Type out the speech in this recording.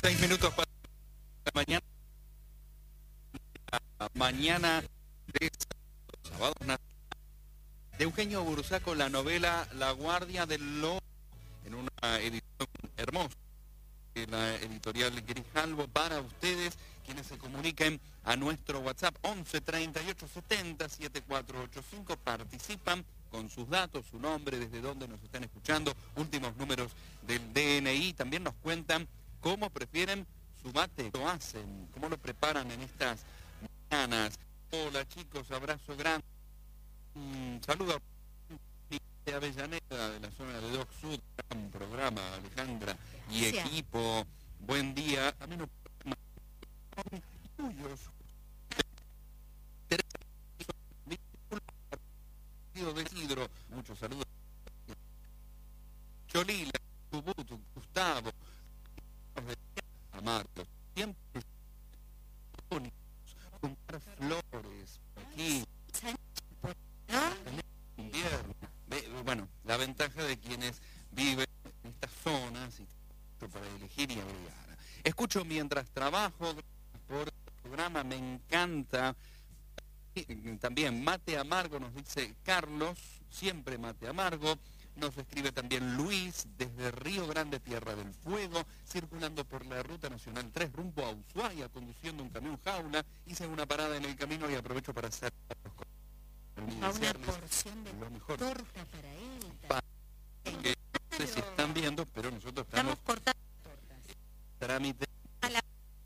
6 minutos para la mañana. Mañana de sábados de Eugenio Bursaco, la novela La Guardia del Lobo, en una edición hermosa de la editorial Grijalbo, para ustedes, quienes se comuniquen a nuestro WhatsApp 11 38 70 7485, participan con sus datos, su nombre, desde dónde nos están escuchando, últimos números del DNI, también nos cuentan cómo prefieren su mate, lo hacen, cómo lo preparan en estas mañanas. Hola chicos, abrazo grande. Saludo a Avellaneda de la zona de Doc Sud, gran programa, Alejandra y equipo. Buen día. A mí no Isidro, muchos saludos. Cholila, Tubutu, Gustavo, Amargo, siempre comprar flores aquí. Invierno. Bueno, la ventaja de quienes viven en estas zonas y para elegir y agregar. Escucho mientras trabajo por el programa, me encanta. También mate amargo, nos dice Carlos, siempre mate amargo. Nos escribe también Luis, desde Río Grande, Tierra del Fuego, circulando por la Ruta Nacional 3, rumbo a Ushuaia, conduciendo un camión jaula. Hice una parada en el camino y aprovecho para hacer a una porción de lo mejor torta para él. Que no sé si están viendo, pero nosotros estamos cortando tortas. Trámite